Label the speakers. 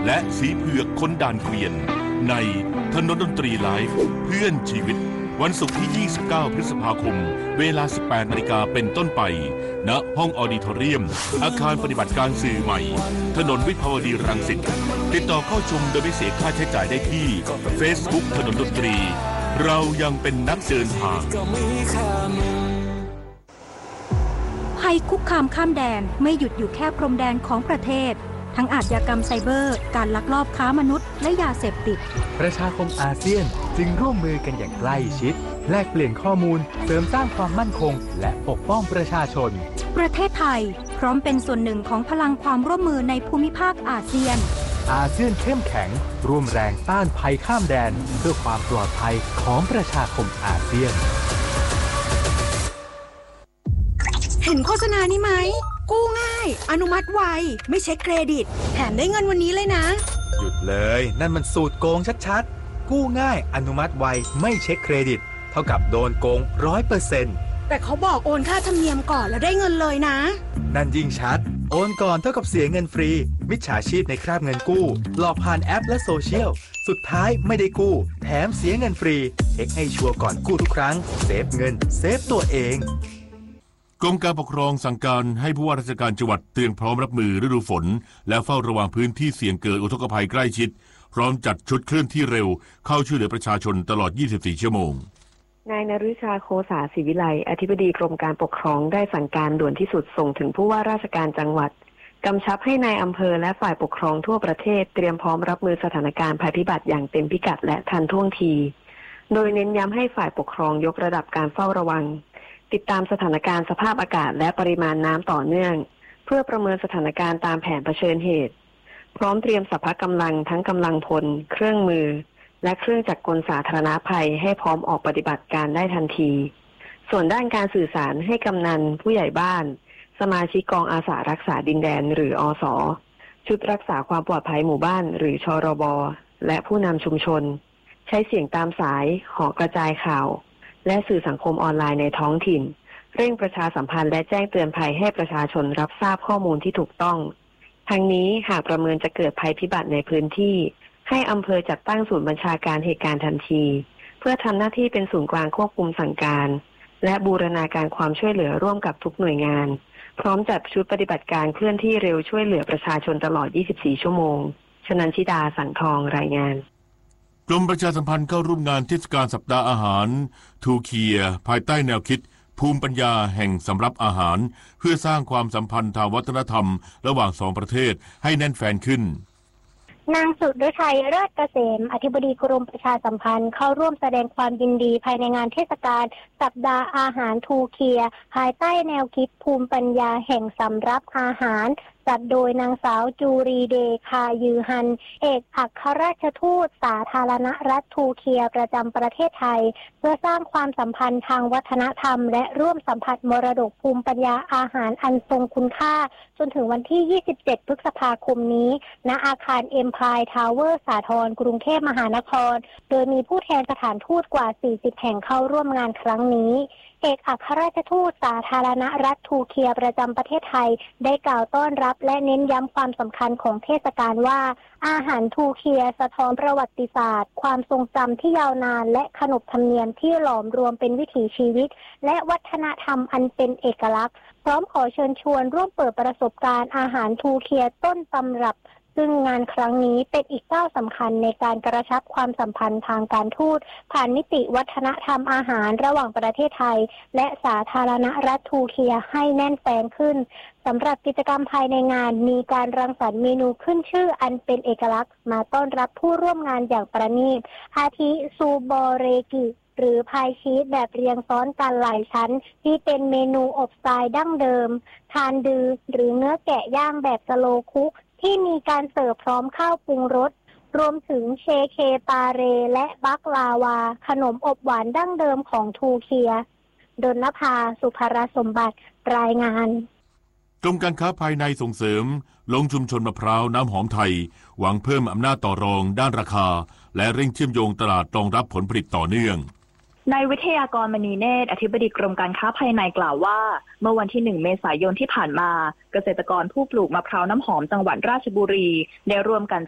Speaker 1: และสีเผือกคนด่านเกวียนในถนนดนตรีไลฟ์เพื่อนชีวิตวันศุกร์ที่ 29 พฤษภาคมเวลา 18 นาฬิกาเป็นต้นไปณห้องออดิทอเรียมอาคารปฏิบัติการสื่อใหม่ถนนวิภาวดีรังสิตติดต่อเข้าชมโดยไม่เสียค่าใช้จ่ายได้ที่ Facebook ถนนดนตรีเรายังเป็นนักเดินทาง
Speaker 2: ภัยคุกคามข้ามแดนไม่หยุดอยู่แค่พรมแดนของประเทศทั้งอาชญากรรมไซเบอร์การลักลอบค้ามนุษย์และยาเสพติด
Speaker 3: ประชาคมอาเซียนจึงร่วมมือกันอย่างใกล้ชิดแลกเปลี่ยนข้อมูลเสริมสร้างความมั่นคงและปกป้องประชาชน
Speaker 2: ประเทศไทยพร้อมเป็นส่วนหนึ่งของพลังความร่วมมือในภูมิภาคอาเซียน
Speaker 3: อาเซียนเข้มแข็งร่วมแรงต้านภัยข้ามแดนเพื่อความปลอดภัยของประชาคมอาเซียน
Speaker 4: เห็นโฆษณานี้ไหมกู้ง่ายอนุมัติไวไม่เช็คเครดิตแถมได้เงินวันนี้เลยนะ
Speaker 3: หยุดเลยนั่นมันสูตรโกงชัดๆกู้ง่ายอนุมัติไวไม่เช็คเครดิตเท่ากับโดนโกง 100%
Speaker 4: แต่เขาบอกโอนค่าธรรมเนียมก่อนแล้วได้เงินเลยนะ
Speaker 3: นั่นยิ่งชัดโอนก่อนเท่ากับเสียเงินฟรีมิจฉาชีพในคราบเงินกู้หลอกผ่านแอปและโซเชียลสุดท้ายไม่ได้กู้แถมเสียเงินฟรีเช็คให้ชัวร์ก่อนกู้ทุกครั้งเซฟเงินเซฟตัวเอง
Speaker 1: กรมการปกครองสั่งการให้ผู้ว่าราชการจังหวัดเตรียมพร้อมรับมือฤดูฝนและเฝ้าระวังพื้นที่เสี่ยงเกิดอุทกภัยใกล้ชิดพร้อมจัดชุดเคลื่อนที่เร็วเข้าช่วยเหลือประชาชนตลอด 24 ชั่วโมง
Speaker 5: นายนฤชาโคสาศิวิไลอธิบดีกรมการปกครองได้สั่งการด่วนที่สุดส่งถึงผู้ว่าราชการจังหวัดกำชับให้นายอำเภอและฝ่ายปกครองทั่วประเทศเตรียมพร้อมรับมือสถานการณ์ภัยพิบัติอย่างเต็มพิกัดและทันท่วงทีโดยเน้นย้ำให้ฝ่ายปกครองยกระดับการเฝ้าระวังติดตามสถานการณ์สภาพอากาศและปริมาณน้ำต่อเนื่องเพื่อประเมินสถานการณ์ตามแผนเผชิญเหตุพร้อมเตรียมสรรพกำลังทั้งกำลังพลเครื่องมือและเครื่องจักรกลสาธารณภัยให้พร้อมออกปฏิบัติการได้ทันทีส่วนด้านการสื่อสารให้กำนันผู้ใหญ่บ้านสมาชิกกองอาสารักษาดินแดนหรืออส.ชุดรักษาความปลอดภัยหมู่บ้านหรือชรบ.และผู้นำชุมชนใช้เสียงตามสายหอกระจายข่าวและสื่อสังคมออนไลน์ในท้องถิ่นเร่งประชาสัมพันธ์และแจ้งเตือนภัยให้ประชาชนรับทราบข้อมูลที่ถูกต้องทั้งนี้หากประเมินจะเกิดภัยพิบัติในพื้นที่ให้อำเภอจัดตั้งศูนย์บัญชาการเหตุการณ์ทันทีเพื่อทำหน้าที่เป็นศูนย์กลางควบคุมสั่งการและบูรณาการความช่วยเหลือร่วมกับทุกหน่วยงานพร้อมจัดชุดปฏิบัติการเคลื่อนที่เร็วช่วยเหลือประชาชนตลอด 24 ชั่วโมงชนันชิดาสังทองรายงาน
Speaker 1: กรมประชาสัมพันธ์เข้าร่วมงานเทศกาลสัปดาห์อาหารทูเคียภายใต้แนวคิดภูมิปัญญาแห่งสำรับอาหารเพื่อสร้างความสัมพันธ์ทางวัฒนธรรมระหว่างสองประเทศให้แน่นแฟ้นขึ้น
Speaker 6: นางสุดฤทัยเลิศเกษมอธิบดีกรมประชาสัมพันธ์เข้าร่วมแสดงความยินดีภายในงานเทศกาลสัปดาห์อาหารทูเคียภายใต้แนวคิดภูมิปัญญาแห่งสำรับอาหารจัดโดยนางสาวจูรีเดคายือฮันเอกอัครราชทูตสาธารณรัฐทูเคียประจำประเทศไทยเพื่อสร้างความสัมพันธ์ทางวัฒนธรรมและร่วมสัมผัสมรดกภูมิปัญญาอาหารอันทรงคุณค่าจนถึงวันที่ 27 พฤษภาคมนี้ณอาคาร Empire Tower สาทรกรุงเทพมหานครโดยมีผู้แทนสถานทูตกว่า 40 แห่งเข้าร่วมงานครั้งนี้เอกอัครราชทูตสาธารณรัฐทูเคียประจำประเทศไทยได้กล่าวต้อนรับและเน้นย้ำความสำคัญของเทศกาลว่าอาหารทูเคียสะท้อนประวัติศาสตร์ความทรงจำที่ยาวนานและขนบธรรมเนียมที่หลอมรวมเป็นวิถีชีวิตและวัฒนธรรมอันเป็นเอกลักษณ์พร้อมขอเชิญชวนร่วมเปิดประสบการณ์อาหารทูเคียต้นตำรับซึ่งงานครั้งนี้เป็นอีกก้าวสำคัญในการกระชับความสัมพันธ์ทางการทูตผ่านมิติวัฒนธรรมอาหารระหว่างประเทศไทยและสาธารณรัฐทูเคียให้แน่นแฟ้นขึ้นสำหรับกิจกรรมภายในงานมีการรังสรรค์เมนูขึ้นชื่ออันเป็นเอกลักษณ์มาต้อนรับผู้ร่วมงานอย่างประณีตอาทิซูบอเรกิหรือพายชีสแบบเรียงซ้อนกันหลายชั้นที่เป็นเมนูอบสไตล์ดั้งเดิมทานดือหรือเนื้อแกะย่างแบบสโลว์คุกที่มีการเสิร์ฟพร้อมข้าวปรุงรสรวมถึงเชเคปาเรและบักลาวาขนมอบหวานดั้งเดิมของทูเคียดลภาสุภรสมบัติรายงาน
Speaker 1: กรมการค้าภายในส่งเสริมลงชุมชนมะพร้าวน้ำหอมไทยหวังเพิ่มอำนาจต่อรองด้านราคาและเร่งเชื่อมโยงตลาดรองรับผลผลิตต่อเนื่อง
Speaker 7: นายวิทยากรมณีเนตรอธิบดีกรมการค้าภายในกล่าวว่าเมื่อวันที่1เมษายนที่ผ่านมาเกษตรกรผู้ปลูกมะพร้าวน้ำหอมจังหวัดราชบุรีได้ร่วมกัน